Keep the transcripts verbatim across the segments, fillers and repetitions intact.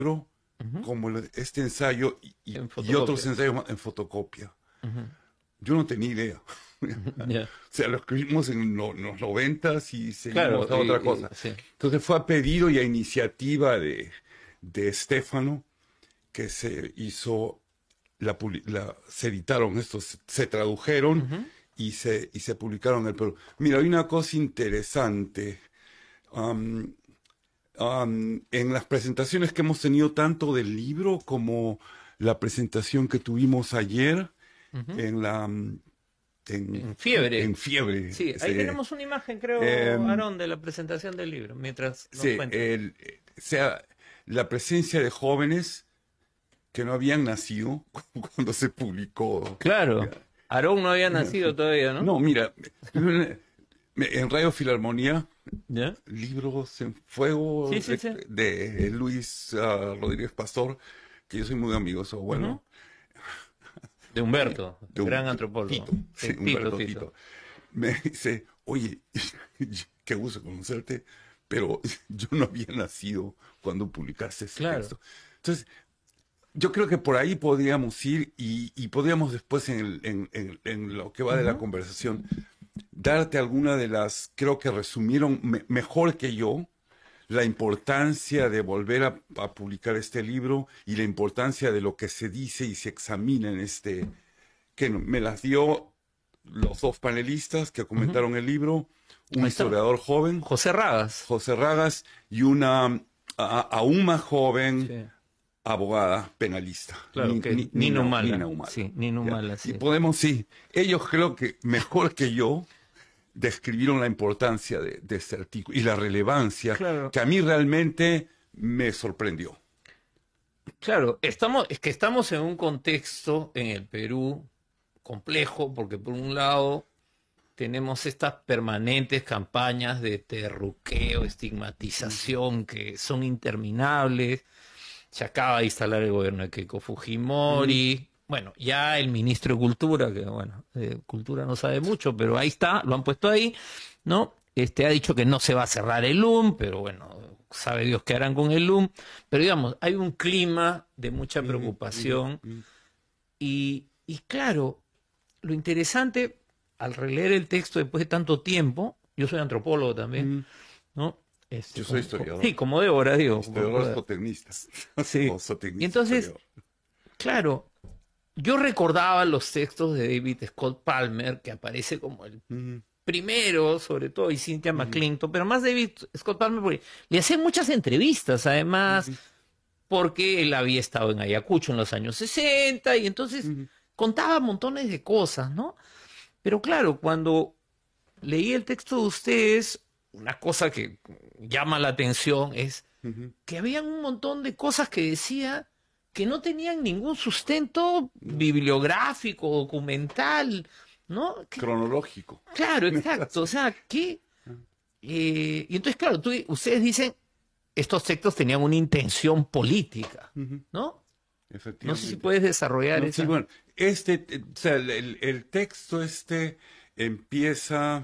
Ujú. como el- este ensayo y, y- En y otros fotocopia. ensayos ma- en fotocopia. Ujú. Yo no tenía idea. Ya. O sea, lo escribimos en lo- los noventas y seguimos Claro, a otra y, y- cosa. sí. Entonces fue a pedido y a iniciativa de, de Estefano que se hizo, la, publi- la- se editaron estos, se tradujeron Ujú. y se, y se publicaron en el Perú. Mira, hay una cosa interesante. Am, am, en las presentaciones que hemos tenido tanto del libro como la presentación que tuvimos ayer Ujú. en la mm, en, En Fiebre. en Fiebre. Sí, ahí Sí. tenemos una imagen, creo, Em, Aarón, de la presentación del libro, mientras nos Sí, cuentas. el- o sea, la presencia de jóvenes que no habían nacido cuando se publicó. Claro, Aarón no había nacido todavía, ¿no? No, mira, en Radio Filarmonía, ¿Ya? Libros en Fuego Sí, sí, de, sí. de Luis ah, Rodríguez Pastor, que yo soy muy amigo, su abuelo. Ujú. De Humberto, de un- gran antropólogo. Tito, Sí, sí, Tito, Humberto Tito. Tito. Me dice, oye, qué gusto conocerte, pero yo no había nacido cuando publicaste ese Claro. texto. Entonces, yo creo que por ahí podríamos ir y, y podríamos después en, el- en- en- en lo que va de la Ujú. conversación darte alguna de las, creo que resumieron me- mejor que yo la importancia de volver a, a publicar este libro y la importancia de lo que se dice y se examina en este, que no- me las dio los dos panelistas que comentaron el libro, un Ahí está. historiador joven, José Ragas. José Ragas, y una a- aún más joven Sí. abogada penalista. Claro, Ni- que ni- Nino Nina- Humala. Nina Humala. Sí, Nino ¿Ya? Humala, sí. Y podemos, sí, ellos creo que mejor que yo describieron la importancia de, de este artículo y la relevancia Claro. que a mí realmente me sorprendió. Claro, estamos, es que estamos en un contexto en el Perú complejo, porque por un lado tenemos estas permanentes campañas de terruqueo, estigmatización que son interminables. Se acaba de instalar el gobierno de Keiko Fujimori. Bueno, ya el ministro de Cultura, que bueno, de Cultura no sabe mucho, pero ahí está, lo han puesto ahí, ¿no? Este ha dicho que no se va a cerrar el U M, pero bueno, sabe Dios qué harán con el U M. Pero digamos, hay un clima de mucha preocupación. Y, y claro, lo interesante, al releer el texto después de tanto tiempo, yo soy antropólogo también, Mm. ¿no? Este, Yo soy como- historiador. Sí, como Débora, digo. Historiador zootecnista. Sí. O zootecnista Y entonces, historiador. claro, yo recordaba los textos de David Scott Palmer, que aparece como el Mm. primero, sobre todo, y Cynthia McClinton, pero más David Scott Palmer, porque le hacían muchas entrevistas, además, porque él había estado en Ayacucho en los años sesenta, y entonces Ujú. contaba montones de cosas, ¿no? Pero claro, cuando leí el texto de ustedes, una cosa que llama la atención es Ujú. que habían un montón de cosas que decía que no tenían ningún sustento bibliográfico, documental, ¿no? Que- Cronológico. claro, exacto. O sea, que... eh, y entonces, claro, tú- ustedes dicen, estos textos tenían una intención política, Ujú. ¿no? Efectivamente. No sé si puedes desarrollar No, esa... sí, bueno, este, eh, o sea, el, el- el texto este empieza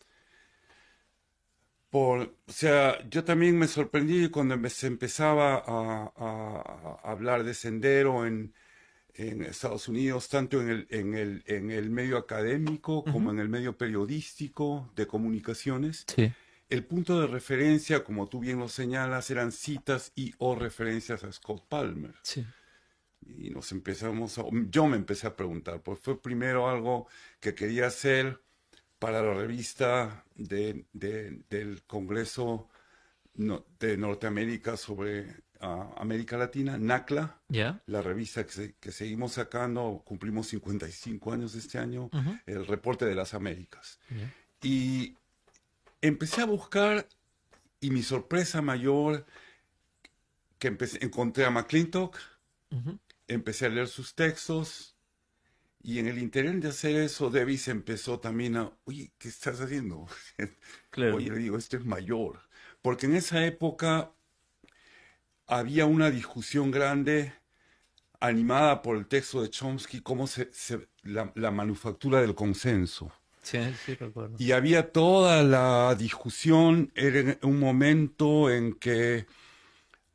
por, o sea, yo también me sorprendí cuando empe- se empezaba a, a- a hablar de sendero en, en Estados Unidos, tanto en el, en el, en el medio académico como Ujú. en el medio periodístico de comunicaciones. Sí. El punto de referencia, como tú bien lo señalas, eran citas y o referencias a Scott Palmer. Sí. Y nos empezamos a, yo me empecé a preguntar, pues fue primero algo que quería hacer para la revista de, de- del Congreso no- de Norteamérica sobre ah, América Latina, NACLA, ¿Ya? la revista que, se- que seguimos sacando, cumplimos cincuenta y cinco años este año, Ujú. el reporte de las Américas. Ya. Y empecé a buscar, y mi sorpresa mayor, que empecé, encontré a McClintock, Ujú. empecé a leer sus textos, y en el interés de hacer eso, Davis empezó también a, oye, ¿qué estás haciendo? Claro. Oye, le digo, este es mayor. Porque en esa época había una discusión grande animada por el texto de Chomsky, cómo se, se- la, la manufactura del consenso. Sí, sí, recuerdo. Y había toda la discusión, era un momento en que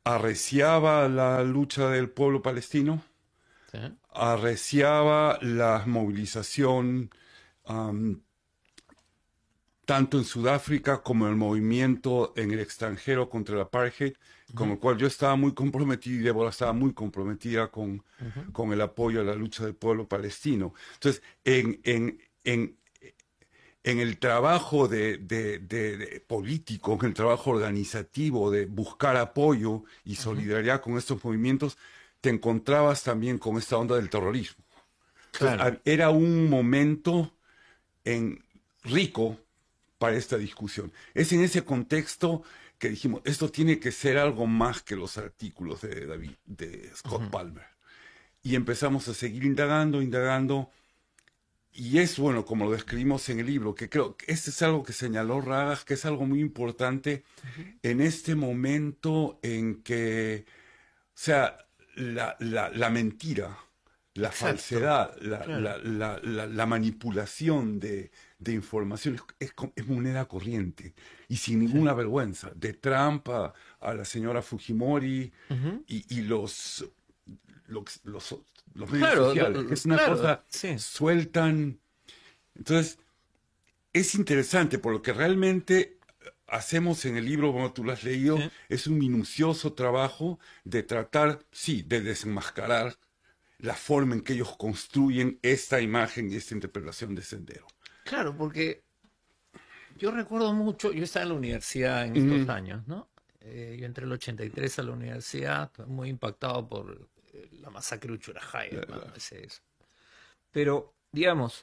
arreciaba la lucha del pueblo palestino, Sí. arreciaba la movilización um, tanto en Sudáfrica como el movimiento en el extranjero contra el apartheid, con el cual yo estaba muy comprometido y Débora estaba muy comprometida con, Ujú. con el apoyo a la lucha del pueblo palestino. Entonces, en, en, en, en el trabajo de, de, de, de político, en el trabajo organizativo de buscar apoyo y Ujú. solidaridad con estos movimientos, te encontrabas también con esta onda del terrorismo. Entonces, Claro. a- era un momento en, rico para esta discusión. Es en ese contexto que dijimos, esto tiene que ser algo más que los artículos de David, de Scott Ujú. Palmer. Y empezamos a seguir indagando, indagando, y es bueno, como lo describimos en el libro, que creo que este es algo que señaló Ragas, que es algo muy importante Ujú. en este momento en que, o sea, la, la, la mentira, la Exacto. falsedad, la, Claro. la, la, la, la manipulación de, de información es, es, es moneda corriente y sin Sí. ninguna vergüenza. De Trump a, a la señora Fujimori Ujú. y, y los, los, los, los medios Claro, lo- sociales, que lo- es una claro, cosa, sí. sueltan. Entonces, es interesante, por lo que realmente hacemos en el libro, como tú lo has leído, Sí. es un minucioso trabajo de tratar, sí, de desenmascarar la forma en que ellos construyen esta imagen y esta interpretación de Sendero. Claro, porque yo recuerdo mucho, yo estaba en la universidad en estos Mm, años, ¿no? Eh, yo entré en el ochenta y tres a la universidad, muy impactado por eh, la masacre de Uchurajay, hermano, ese es. Pero, digamos,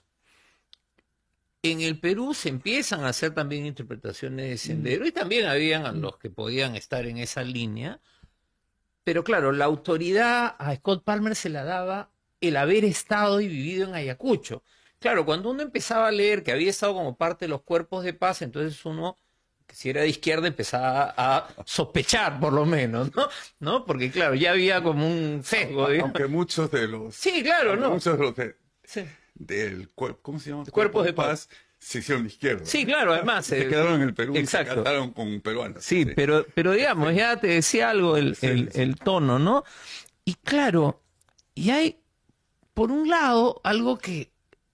en el Perú se empiezan a hacer también interpretaciones de mm, Sendero y también habían a mm, los que podían estar en esa línea, pero claro, la autoridad a Scott Palmer se la daba el haber estado y vivido en Ayacucho. Claro, cuando uno empezaba a leer que había estado como parte de los cuerpos de paz, entonces uno, que si era de izquierda, empezaba a sospechar, por lo menos, ¿no? ¿No? Porque claro, ya había como un sesgo, a- digamos. aunque muchos de los, Sí, claro, aunque ¿no? muchos de los de- Sí. del cuerpo, ¿cómo se llama? Cuerpo Cuerpos de de paz. paz se hicieron de izquierda. Sí, claro, además, Se eh, quedaron en el Perú y se exacto. casaron con peruanas. Sí, Sí. pero, pero digamos, Escena, ya te decía algo el, el, escena, sí. el tono, ¿no? Y claro, y hay, por un lado, algo que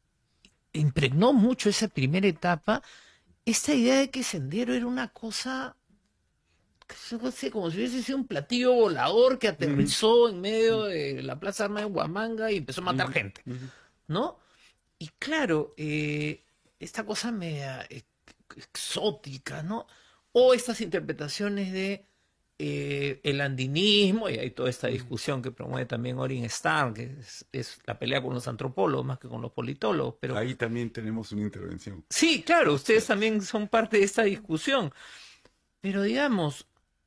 impregnó mucho esa primera etapa, esta idea de que Sendero era una cosa, que se- no sé, como si hubiese sido un platillo volador que Ujú, aterrizó en medio de la Plaza Armas de Huamanga y empezó a matar ujú, gente, ujú. ¿no? Y claro, eh, esta cosa media ex- exótica, ¿no? O estas interpretaciones de eh, el andinismo, y hay toda esta Mm. discusión que promueve también Orin Starn, que es, es la pelea con los antropólogos más que con los politólogos, pero Ahí también tenemos una intervención. sí, claro, Sí. ustedes también son parte de esta discusión, pero digamos,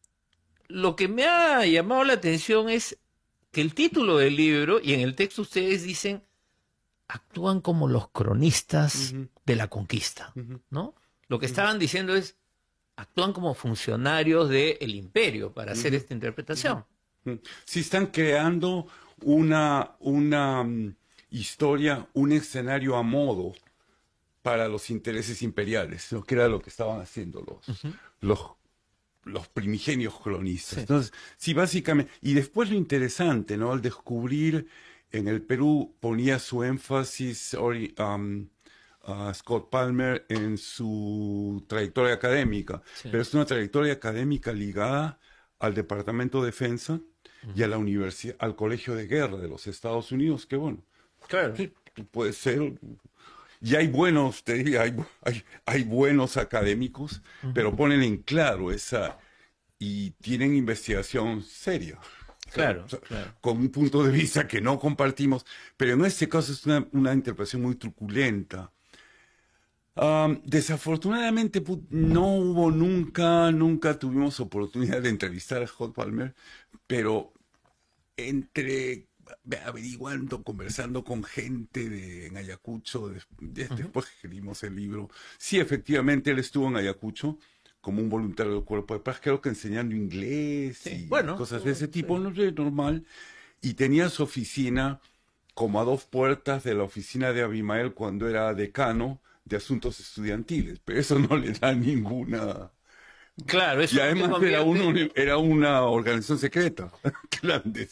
lo que me ha llamado la atención es que el título del libro, y en el texto ustedes dicen, actúan como los cronistas Ujú, de la conquista, ujú, ¿no? Lo que ujú, estaban diciendo es, actúan como funcionarios del imperio para hacer ujú, esta ujú, interpretación. ujú. Sí, están creando una, una mm, historia, un escenario a modo para los intereses imperiales, lo que era lo que estaban haciendo los, Ujú. los, los primigenios cronistas. Sí. Entonces, sí, básicamente, y después lo interesante, ¿no? Al descubrir en el Perú ponía su énfasis ori- um, a Scott Palmer en su trayectoria académica, Sí. pero es una trayectoria académica ligada al Departamento de Defensa y a Ujú. la universidad, al Colegio de Guerra de los Estados Unidos, que bueno, Claro. sí, puede ser. Y hay buenos, te diría, hay, hay, hay buenos académicos, Ujú. pero ponen en claro esa y tienen investigación seria, claro, o Claro, sea, claro. con un punto de vista que no compartimos, pero en este caso es una, una interpretación muy truculenta. Um, desafortunadamente pu- no hubo nunca, nunca tuvimos oportunidad de entrevistar a Scott Palmer, pero entre averiguando, conversando con gente de, en Ayacucho, des- des- Ujú. después que escribimos el libro, sí, efectivamente él estuvo en Ayacucho como un voluntario del Cuerpo de Paz, creo que enseñando inglés Sí, y bueno, cosas de uh, ese sí. tipo, no sé, normal, y tenía su oficina como a dos puertas de la oficina de Abimael cuando era decano de asuntos estudiantiles, pero eso no le da ninguna Claro, eso Y además se era, convierte- uno- era una organización secreta,